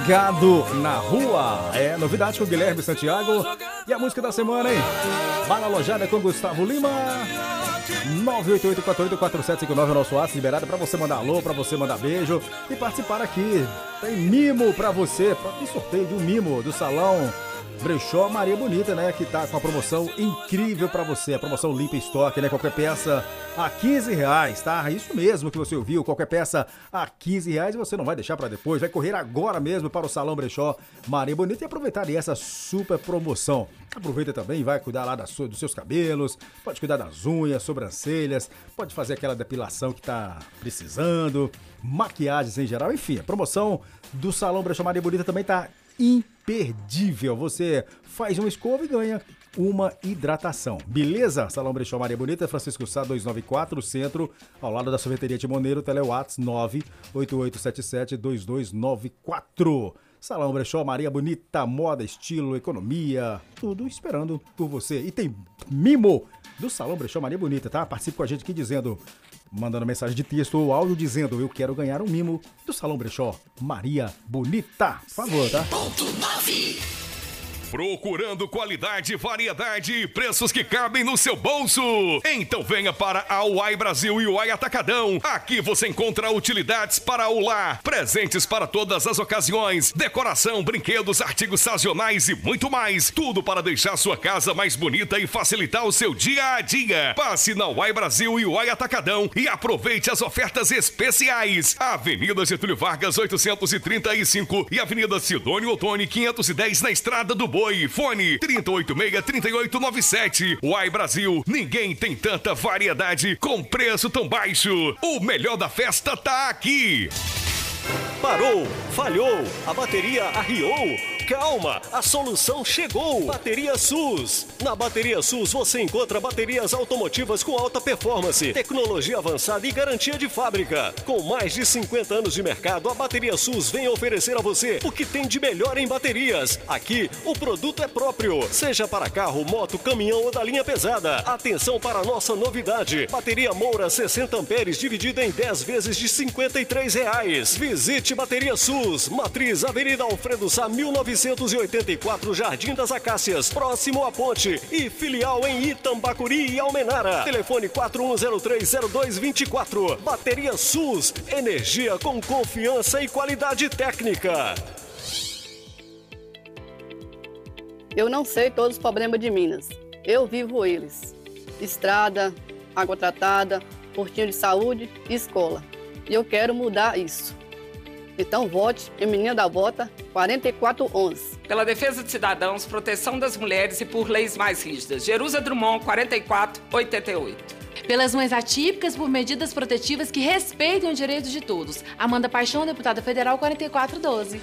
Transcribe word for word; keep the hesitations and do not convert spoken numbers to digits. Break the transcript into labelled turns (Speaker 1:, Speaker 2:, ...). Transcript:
Speaker 1: Ligado na Rua. É novidade com o Guilherme Santiago. E a música da semana, hein? Vai na lojada com Gustavo Lima. nove oito oito quatro oito quatro sete cinco nove é o nosso WhatsApp liberado pra você mandar alô, pra você mandar beijo e participar aqui. Tem mimo pra você. Tem sorteio de um mimo do Salão Brechó Maria Bonita, né? Que tá com a promoção incrível pra você. A promoção limpa estoque, né? Qualquer peça a quinze reais, tá? Isso mesmo que você ouviu. Qualquer peça a quinze reais e você não vai deixar pra depois. Vai correr agora mesmo para o Salão Brechó Maria Bonita e aproveitar essa super promoção. Aproveita também e vai cuidar lá da sua, dos seus cabelos. Pode cuidar das unhas, sobrancelhas. Pode fazer aquela depilação que tá precisando. Maquiagens em geral. Enfim, a promoção do Salão Brechó Maria Bonita também tá imperdível. Você faz uma escova e ganha uma hidratação. Beleza? Salão Brechó Maria Bonita, Francisco Sá duzentos e noventa e quatro, Centro, ao lado da sorveteria Timoneiro, Telewatts nove oito oito sete sete dois dois nove quatro. Salão Brechó Maria Bonita, moda, estilo, economia, tudo esperando por você. E tem mimo do Salão Brechó Maria Bonita, tá? Participe com a gente aqui dizendo, mandando mensagem de texto ou áudio dizendo eu quero ganhar um mimo do Salão Brechó Maria Bonita. Por favor, tá?
Speaker 2: Procurando qualidade, variedade e preços que cabem no seu bolso? Então venha para a Uai Brasil e Uai Atacadão. Aqui você encontra utilidades para o lar, presentes para todas as ocasiões, decoração, brinquedos, artigos sazonais e muito mais. Tudo para deixar sua casa mais bonita e facilitar o seu dia a dia. Passe na Uai Brasil e Uai Atacadão e aproveite as ofertas especiais. Avenida Getúlio Vargas oitocentos e trinta e cinco e Avenida Sidônio Ottoni quinhentos e dez na Estrada do Boi. Fone trinta e oito seis, trinta e oito noventa e sete. Uai Brasil, ninguém tem tanta variedade com preço tão baixo. O melhor da festa tá aqui.
Speaker 3: Parou, falhou, a bateria arriou. Calma, a solução chegou. Bateria SUS. Na Bateria SUS você encontra baterias automotivas com alta performance, tecnologia avançada e garantia de fábrica. Com mais de cinquenta anos de mercado, a Bateria SUS vem oferecer a você o que tem de melhor em baterias. Aqui, o produto é próprio, seja para carro, moto, caminhão ou da linha pesada. Atenção para a nossa novidade. Bateria Moura sessenta amperes dividida em dez vezes de cinquenta e três reais. Visite Bateria SUS, Matriz, Avenida Alfredo Sá, mil novecentos e oitenta e quatro, Jardim das Acácias, próximo à ponte, e filial em Itambacuri e Almenara. Telefone quatro um zero três zero dois dois quatro. Bateria SUS, energia com confiança e qualidade técnica.
Speaker 4: Eu não sei todos os problemas de Minas. Eu vivo eles. Estrada, água tratada, postinho de saúde e escola. E eu quero mudar isso. Então vote em Menina da Bota quatro quatro um um.
Speaker 5: Pela defesa de cidadãos, proteção das mulheres e por leis mais rígidas. Jerusa Drummond, quarenta e quatro oitenta e oito.
Speaker 6: Pelas mães atípicas, por medidas protetivas que respeitem os direitos de todos. Amanda Paixão, deputada federal, quarenta e quatro doze.